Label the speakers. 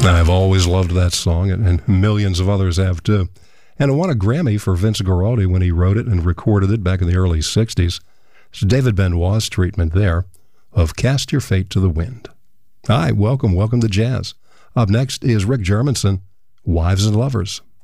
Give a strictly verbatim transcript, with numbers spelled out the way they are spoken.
Speaker 1: I've always loved that song, and, and millions of others have too. And it won a Grammy for Vince Guaraldi when he wrote it and recorded it back in the early sixties. It's David Benoit's treatment there of Cast Your Fate to the Wind. Hi, welcome, welcome to Jazz. Up next is Rick Germanson, Wives and Lovers.